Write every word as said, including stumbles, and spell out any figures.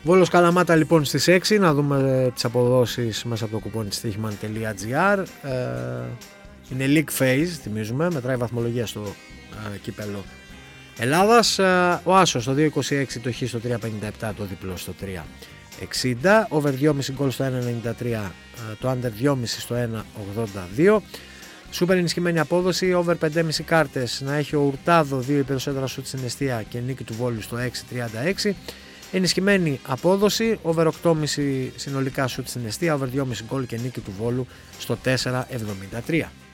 Βόλος Καλαμάτα λοιπόν στις έξι, να δούμε τις αποδόσεις μέσα από το κουπόνι στοίχημαν τελεία τζι άρ. Ε, είναι league phase, θυμίζουμε, μετράει βαθμολογία στο ε, κύπελο Ελλάδας. Ε, ο Άσος στο δύο είκοσι έξι, το Χ στο τρία πενήντα επτά, το διπλό στο τρία εξήντα, over δυόμισι γκολ στο ένα ενενήντα τρία, ε, το under δυόμισι στο ένα ογδόντα δύο. Σούπερ ενισχυμένη απόδοση, over πέντε κόμμα πέντε κάρτες να έχει ο Ουρτάδο, δύο υπερσέντρα σουτ στην εστία και νίκη του Βόλου στο έξι τριάντα έξι. Ενισχυμένη απόδοση, over οκτώ κόμμα πέντε συνολικά σουτ στην εστία, over δυόμισι γκολ και νίκη του Βόλου στο τέσσερα εβδομήντα τρία.